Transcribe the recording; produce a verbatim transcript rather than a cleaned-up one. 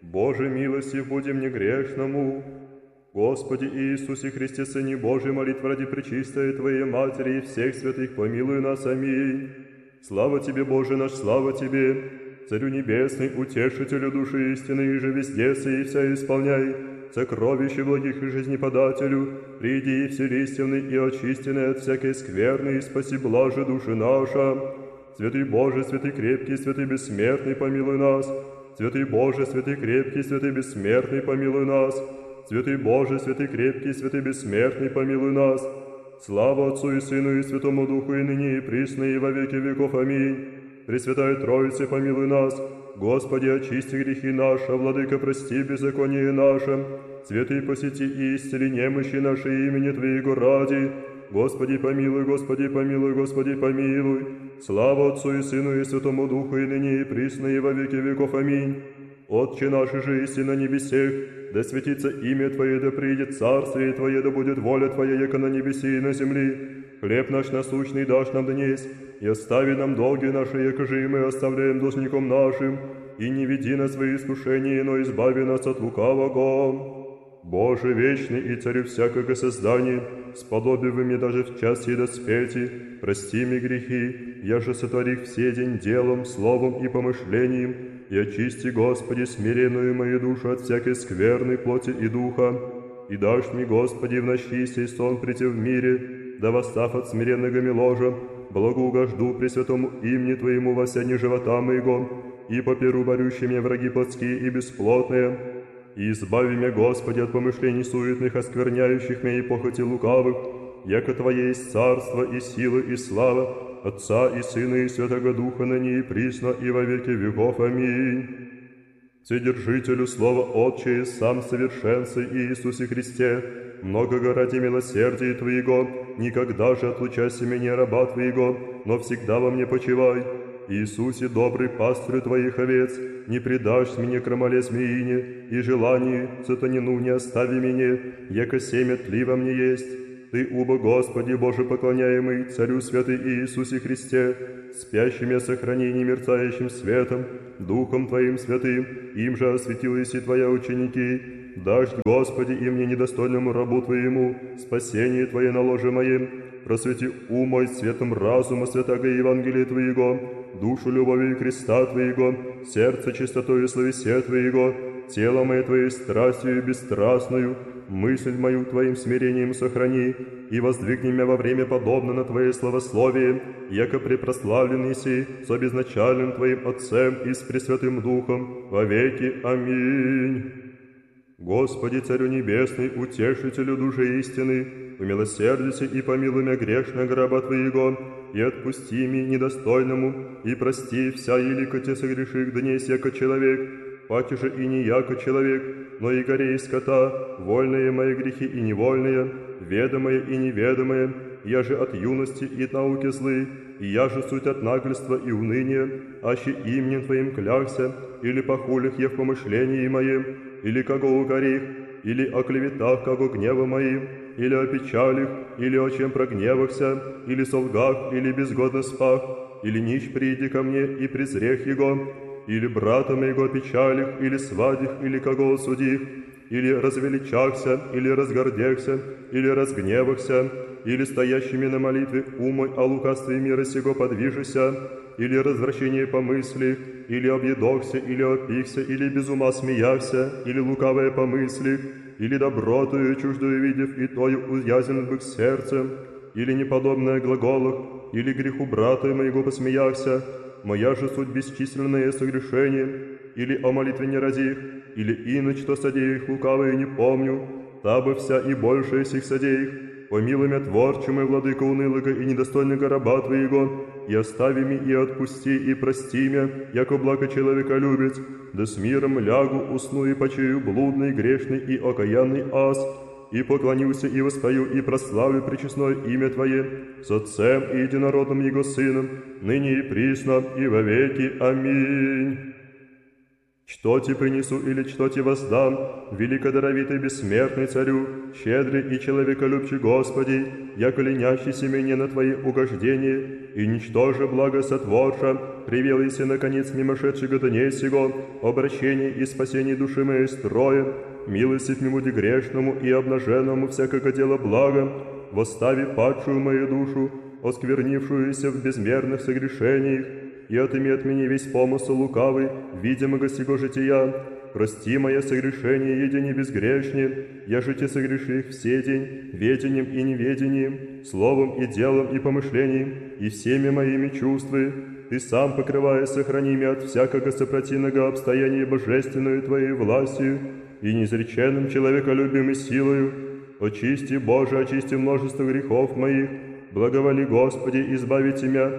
Боже, милостив буди мне грешному. Господи Иисусе Христе, Сыне Божий, молитва ради пречистой Твоей Матери и всех святых, помилуй нас, аминь. Слава Тебе, Боже наш, слава Тебе, Царю Небесный, Утешителю души истины, и же везде сей и вся исполняй, сокровище благих и жизнеподателю, приди и вселистенный и очистенный от всякой скверны, и спаси блаже души наша. Святый Боже, святый крепкий, святый бессмертный, помилуй нас. Святый Боже, святый крепкий, святый бессмертный, помилуй нас. Святый Боже, святый крепкий, святый бессмертный, помилуй нас. Слава Отцу и Сыну и Святому Духу, и ныне и присно, и во веки веков. Аминь. Пресвятая Троице, помилуй нас. Господи, очисти грехи наши, Владыка, прости беззаконие наше. Святый, посети и исцели немощи наши имени Твоего ради. Господи, помилуй, Господи, помилуй, Господи, помилуй. Слава Отцу и Сыну и Святому Духу, и ныне и присно, и во веки веков. Аминь. Отче наш же иси на небесех, да светится имя Твое, да придет царствие Твое, да будет воля Твоя, яко на небесе и на земли. Хлеб наш насущный дашь нам днесь, и остави нам долги наши, яко же и мы оставляем должником нашим, и не веди нас в свои искушения, но избави нас от лукавого. Боже вечный и Царю всякого создания, сподобивай мне даже в час сей доспети, прости мне грехи, я же сотворих все день делом, словом и помышлением, и очисти, Господи, смиренную мою душу от всякой скверной плоти и духа, и дашь мне, Господи, в ночи сей сон прийти в мире, да восстав от смиренного ложа, благоугожду пресвятому имени Твоему во сяне живота моего, и поперу борющие мне враги плотские и бесплотные, и избави меня, Господи, от помышлений суетных, оскверняющих меня и похоти лукавых, яко Твое есть царство и сила и слава, Отца и Сына и Святого Духа, ныне и присно, и во веки веков. Аминь. Вседержителю слова Отче, сам совершенствуй Иисусе Христе, многого ради милосердия Твоего, никогда же отлучайся меня, раба Твоего, но всегда во мне почивай. Иисусе, добрый пастырь Твоих овец, не предашь мне крамоле змеине, и желание сатанину не остави меня, яко семя тли во мне есть. Ты, убо Господи, Боже поклоняемый, Царю святый Иисусе Христе, спящим я сохрани немерцающим светом, Духом Твоим святым, им же осветилась и Твоя ученики. Дашь, Господи, и мне недостойному рабу Твоему, спасение Твое на ложе моем, просвети ум мой светом разума святого Евангелия Твоего, душу любовью креста Твоего, сердце чистотою словесе Твоего, тело мое Твоей страстью и бесстрастную, мысль мою Твоим смирением сохрани, и воздвигни меня во время подобно на Твое славословие, яко препрославленный си с обезначальным Твоим Отцем и с Пресвятым Духом во веки. Аминь. Господи, Царю Небесный, Утешителю души истины, умилосердися и помилуй меня грешного раба Твоего, и отпусти мне недостойному, и прости вся елико те согреших днесь, яко человек, паче же и не яко человек, но и горей скота, вольные мои грехи и невольные, ведомые и неведомые, я же от юности и науки злы, и я же суть от нагльства и уныния, аще именем Твоим клялся, или похулях я в помышлении моем, или кого о горих, или о клеветах, кого гнева моим, или о печалях, или о чем прогневахся, или солгах, или безгодно спах, или нищ приди ко мне и презрех его, или брата моего печалях, или свадих, или кого осудих, или развеличахся, или разгордехся, или разгневахся, или стоящими на молитве умой о лукавстве мира сего подвижися, или развращение помысли, или объедохся, или опихся, или без ума смеяхся, или лукавое помысли, или добротою чуждую видев, и тою уязвлен бык сердцем, или неподобное глаголах, или греху брата моего посмеяхся, моя же суть бесчисленное согрешение, или о молитве не разих, или иначе, что содеях лукавые не помню, та бы вся и большая сих содеях, помилуй меня, творче мой, владыка унылого и недостойного раба Твоего, и остави ми, и отпусти, и прости меня, яко благо человека любит, да с миром лягу, усну и почую блудный, грешный и окаянный ас, и поклонился, и воспою, и прославлю пречестное имя Твое, с Отцем и Единородным Его Сыном, ныне и присно, и во веки. Аминь. Что Ти принесу или что Ти воздам, великодаровитый бессмертный Царю, щедрый и человеколюбчий Господи, яко ленящийся меня на Твои угождения, и ничтоже благо сотворша, привелися, наконец, мимошедшего дня сего, обращение и спасение души моей строя, милостив мимуди грешному и обнаженному всякого дела блага, восстави падшую мою душу, осквернившуюся в безмерных согрешениях, и отыми от меня весь помысл лукавый, видимого сего жития. Прости мое согрешение, едине безгрешне, я же те согреших все день, ведением и неведением, словом и делом и помышлением, и всеми моими чувствами. Ты сам, покрывая, сохрани меня от всякого сопротивного обстояния божественную Твоей властью и неизреченным человеколюбием и силою. Очисти, Боже, очисти множество грехов моих, благоволи, Господи, избавите меня